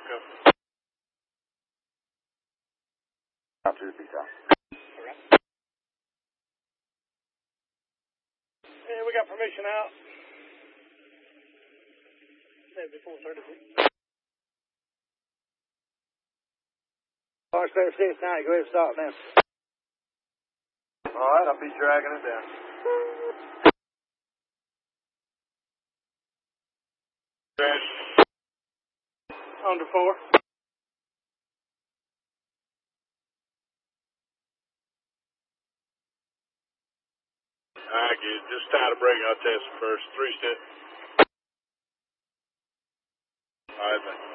Echo. Out to the peace out. Yeah, we got permission out. 7432. Orange Bear 690, go ahead and stop now. Alright, I'll be dragging it down. Under 4. I get it. Just tie the brake. I'll test it first. 3 step. Alright, thanks.